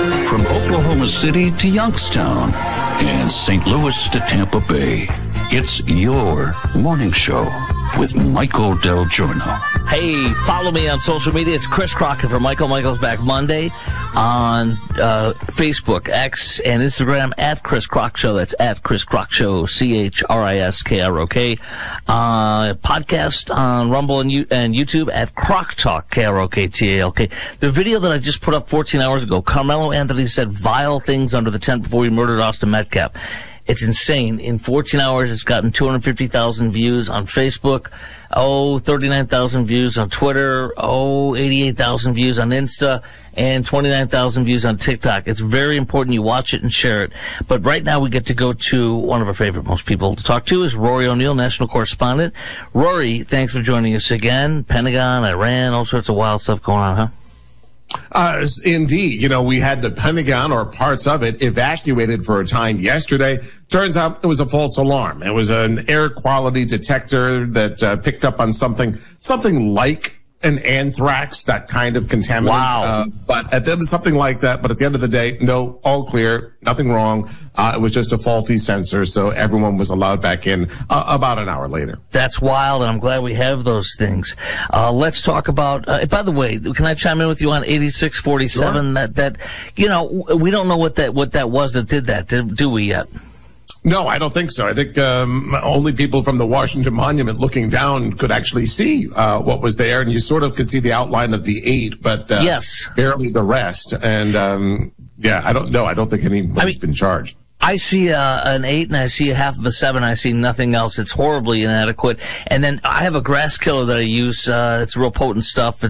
From Oklahoma City to Youngstown and St. Louis to Tampa Bay, it's your morning show with Michael Del Giorno. Hey, follow me on social media. It's Chris Crockett for Michael. Michael's back Monday on Facebook, X, and Instagram at Chris Crock Show. That's at Chris Crock Show, ChrisKrok. Podcast on Rumble and YouTube at Crock Talk, KROKTALK. The video that I just put up 14 hours ago, Carmelo Anthony said vile things under the tent before he murdered Austin Metcalf. It's insane. In 14 hours, it's gotten 250,000 views on Facebook, 39,000 views on Twitter, 88,000 views on Insta, and 29,000 views on TikTok. It's very important you watch it and share it. But right now we get to go to one of our favorite most people to talk to is Rory O'Neill, national correspondent. Rory, thanks for joining us again. Pentagon, Iran, all sorts of wild stuff going on, huh? Indeed. You know, we had the Pentagon, or parts of it, evacuated for a time yesterday. Turns out it was a false alarm. It was an air quality detector that picked up on something like an anthrax, that kind of contaminant. Wow. But something like that. But at the end of the day, no, all clear, nothing wrong. It was just a faulty sensor, so everyone was allowed back in about an hour later. That's wild, and I'm glad we have those things. Let's talk about, by the way, can I chime in with you on 8647? Sure. That you know, we don't know what that was that did that, do we yet? No, I don't think so. I think only people from the Washington Monument looking down could actually see what was there, and you sort of could see the outline of the 8, but yes, barely the rest. And yeah, I don't know. I don't think anybody's been charged. I see an 8 and I see a half of a 7. I see nothing else. It's horribly inadequate. And then I have a grass killer that I use. It's real potent stuff.